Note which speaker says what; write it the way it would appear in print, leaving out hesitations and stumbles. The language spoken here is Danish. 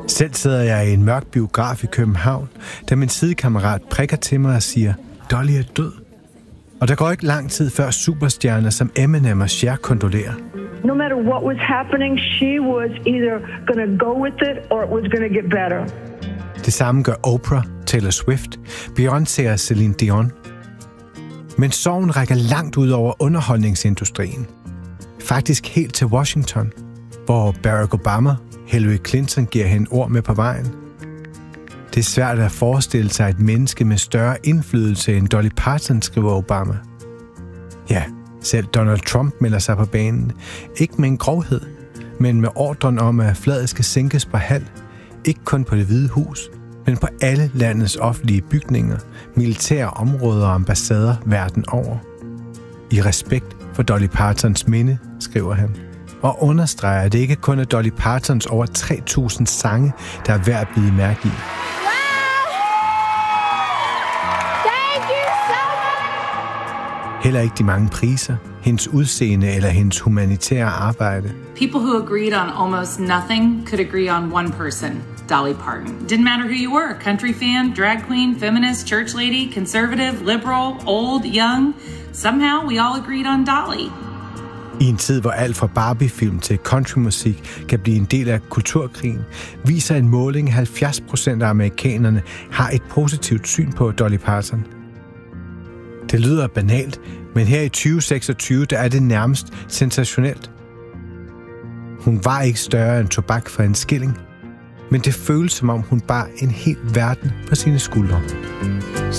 Speaker 1: Selv sidder jeg i en mørk biograf i København, da min sidekammerat prikker til mig og siger, Dolly er død. Og der går ikke lang tid før superstjerner som Eminem og Cher kondolerer.
Speaker 2: No matter what was happening, she was either going to go with it or it was going to get better.
Speaker 1: Det samme gør Oprah, Taylor Swift, Beyoncé og Celine Dion. Men sorgen rækker langt ud over underholdningsindustrien. Faktisk helt til Washington, hvor Barack Obama, Hillary Clinton giver hende ord med på vejen. Det er svært at forestille sig et menneske med større indflydelse end Dolly Parton, skriver Obama. Ja, selv Donald Trump melder sig på banen. Ikke med en grovhed, men med ordren om, at flaget skal sænkes på halv. Ikke kun på Det Hvide Hus, men på alle landets offentlige bygninger, militære områder og ambassader verden over. I respekt for Dolly Partons minde, skriver han, og understreger, at det ikke kun er Dolly Partons over 3.000 sange, der er værd at bide mærke i. Heller ikke de mange priser, hendes udseende eller hendes humanitære arbejde.
Speaker 3: People who agreed on almost nothing could agree on one person, Dolly Parton. Didn't matter who you were, country fan, drag queen, feminist, church lady, conservative, liberal, old, young. Somehow we all agreed on Dolly.
Speaker 1: I en tid, hvor alt fra Barbie-film til countrymusik kan blive en del af kulturkrigen, viser en måling, at 70% af amerikanerne har et positivt syn på Dolly Parton. Det lyder banalt, men her i 2026, der er det nærmest sensationelt. Hun var ikke større end tobak for en skilling, men det føles som om hun bar en hel verden på sine skuldre.